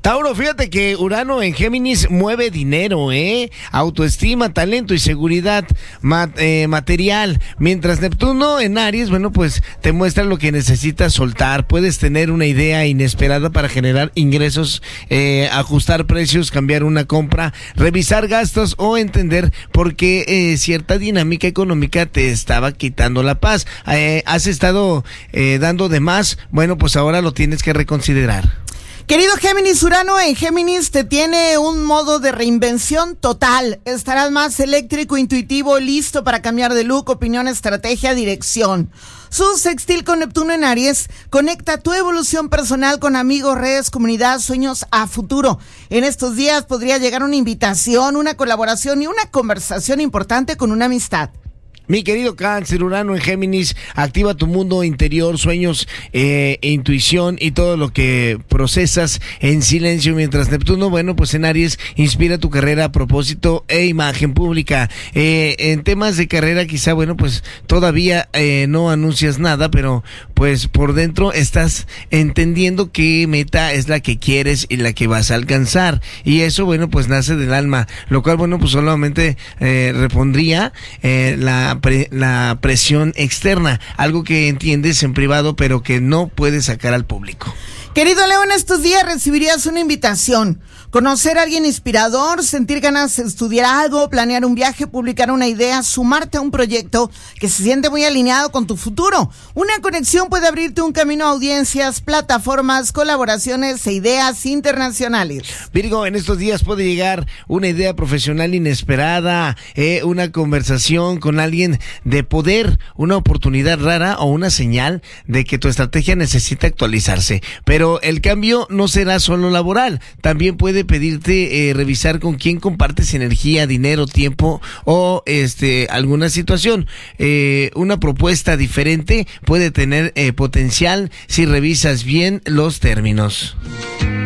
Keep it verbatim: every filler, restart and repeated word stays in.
Tauro, fíjate que Urano en Géminis mueve dinero, ¿eh? Autoestima, talento y seguridad mat, eh, material. Mientras Neptuno en Aries, bueno, pues te muestra lo que necesitas soltar. Puedes tener una idea inesperada para generar ingresos, eh, ajustar precios, cambiar una compra, revisar gastos o entender por qué eh, cierta dinámica económica te estaba quitando la paz. Eh, has estado eh, dando de más, bueno, pues ahora lo tienes que reconsiderar. Querido Géminis, Urano en Géminis te tiene un modo de reinvención total. Estarás más eléctrico, intuitivo, listo para cambiar de look, opinión, estrategia, dirección. Su sextil con Neptuno en Aries conecta tu evolución personal con amigos, redes, comunidad, sueños a futuro. En estos días podría llegar una invitación, una colaboración y una conversación importante con una amistad. Mi querido Cáncer, Urano en Géminis, activa tu mundo interior, sueños, eh, intuición y todo lo que procesas en silencio, mientras Neptuno, bueno, pues en Aries, inspira tu carrera, propósito e imagen pública. Eh, en temas de carrera quizá, bueno, pues todavía eh, no anuncias nada, pero pues por dentro estás entendiendo qué meta es la que quieres y la que vas a alcanzar. Y eso, bueno, pues nace del alma, lo cual, bueno, pues solamente eh, repondría eh, la Pre, la presión externa, algo que entiendes en privado pero que no puedes sacar al público. Querido Leo, en estos días recibirías una invitación, conocer a alguien inspirador, sentir ganas de estudiar algo, planear un viaje, publicar una idea, sumarte a un proyecto que se siente muy alineado con tu futuro. Una conexión puede abrirte un camino a audiencias, plataformas, colaboraciones e ideas internacionales. Virgo, en estos días puede llegar una idea profesional inesperada, eh, una conversación con alguien de poder, una oportunidad rara o una señal de que tu estrategia necesita actualizarse. Pero el cambio no será solo laboral, también puede pedirte eh, revisar con quién compartes energía, dinero, tiempo o este alguna situación. Eh, una propuesta diferente puede tener eh, potencial si revisas bien los términos.